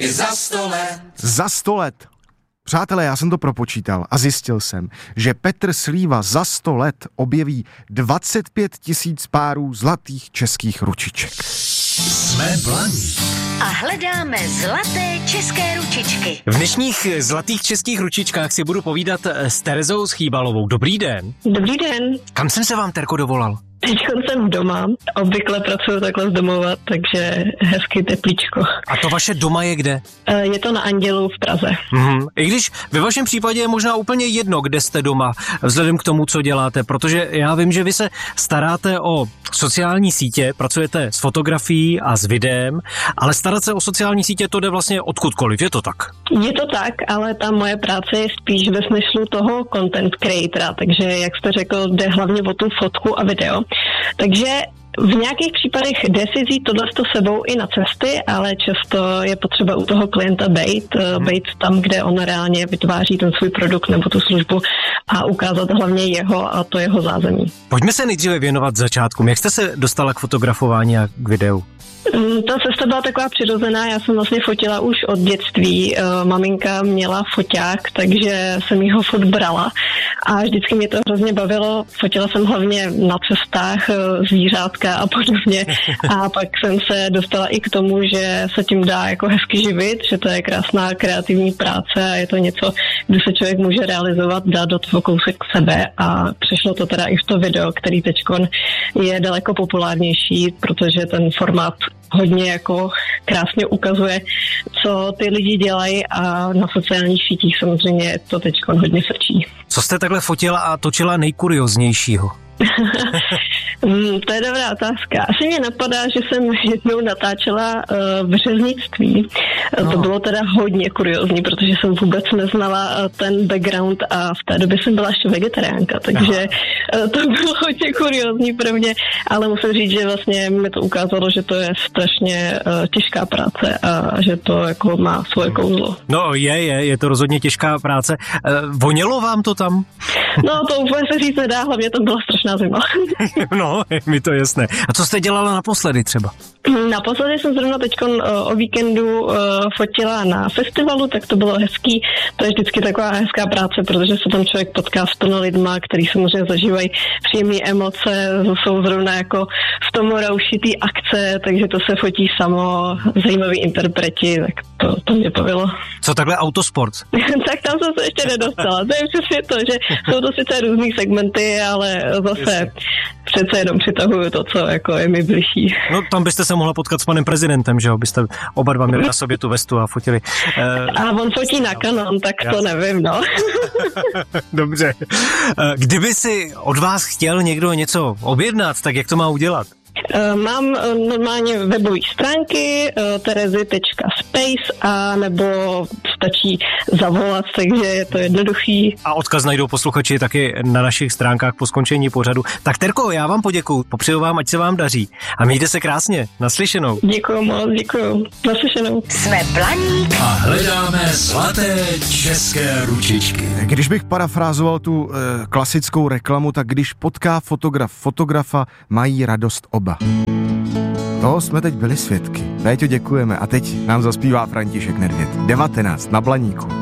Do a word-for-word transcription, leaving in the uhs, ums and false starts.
I za sto let. Za sto let. Přátelé, já jsem to propočítal a zjistil jsem, že Petr Slíva za sto let objeví dvacet pět tisíc párů zlatých českých ručiček. Jsme Blaník a hledáme zlaté české ručičky. V dnešních zlatých českých ručičkách si budu povídat s Terezou Schýbalovou. Dobrý den. Dobrý den. Kam jsem se vám, Terko, dovolal? Teď jsem doma, obvykle pracuji takhle z domova, takže hezky teplíčko. A to vaše doma je kde? Je to na Andělu v Praze. Mhm. I když ve vašem případě je možná úplně jedno, kde jste doma, vzhledem k tomu, co děláte, protože já vím, že vy se staráte o sociální sítě, pracujete s fotografií a s videem, ale starat se o sociální sítě to jde vlastně odkudkoliv, je to tak? Je to tak, ale ta moje práce je spíš ve smyslu toho content creatora, takže jak jste řekl, jde hlavně o tu fotku a video. Takže v nějakých případech jde si vzít tohleto sebou i na cesty, ale často je potřeba u toho klienta bejt, hmm. bejt tam, kde on reálně vytváří ten svůj produkt nebo tu službu a ukázat hlavně jeho a to jeho zázemí. Pojďme se nejdříve věnovat začátkům. Jak jste se dostala k fotografování a k videu? Ta cesta byla taková přirozená, já jsem vlastně fotila už od dětství, maminka měla foťák, takže jsem jí ho fot brala a vždycky mě to hrozně bavilo, fotila jsem hlavně na cestách zvířátka a podobně a pak jsem se dostala i k tomu, že se tím dá jako hezky živit, že to je krásná kreativní práce a je to něco, kde se člověk může realizovat, dát do toho kousek sebe a přišlo to teda i v to video, který teďkon je daleko populárnější, protože ten formát hodně jako krásně ukazuje, co ty lidi dělají a na sociálních sítích samozřejmě to teďkon hodně frčí. Co jste takhle fotila a točila nejkurioznějšího? Hmm, to je dobrá otázka. Asi mě napadá, že jsem jednou natáčela uh, v řeznictví. No. To bylo teda hodně kuriózní, protože jsem vůbec neznala uh, ten background a v té době jsem byla ještě vegetariánka, takže uh, to bylo hodně kuriózní pro mě, ale musím říct, že vlastně mi to ukázalo, že to je strašně uh, těžká práce a že to jako má svoje kouzlo. No je, je, je to rozhodně těžká práce. Uh, vonělo vám to tam? No to úplně se říct nedá, hlavně to byla strašná zima. No, je mi to jasné. A co jste dělala naposledy třeba? Naposledy jsem zrovna teďkon uh, o víkendu uh, fotila na festivalu, tak to bylo hezký. To je vždycky taková hezká práce, protože se tam člověk potká s plno lidma, který samozřejmě zažívají příjemné emoce, jsou zrovna jako v tom roušitý akce, takže to se fotí samo, zajímaví interpreti, tak to, to mě bavilo. Co takhle autosport? Tak tam jsem se ještě nedostala. To je přesně to, že jsou to sice různý segmenty, ale zase přece jenom přitahuju to, co jako je mi bližší. No tam byste se mohla potkat s panem prezidentem, že jo? Byste oba dva měli na sobě tu vestu a fotili. Uh, a on fotí na Canon, tak já. To nevím, no. Dobře. Kdyby si od vás chtěl někdo něco objednat, tak jak to má udělat? Uh, mám uh, normálně webové stránky uh, terezy tečka space a nebo stačí zavolat, takže je to jednoduchý. A odkaz najdou posluchači taky na našich stránkách po skončení pořadu. Tak Terko, já vám poděkuju, popřeju vám, ať se vám daří a mějte se krásně, naslyšenou. Děkuju moc, děkuju, naslyšenou. Jsme Blaník a hledáme zlaté české ručičky. Když bych parafrázoval tu e, klasickou reklamu, tak když potká fotograf fotografa, mají radost oba. Toho jsme teď byli svědky. Péťo, děkujeme a teď nám zaspívá František Nedvěd. devatenáct na Blaníku.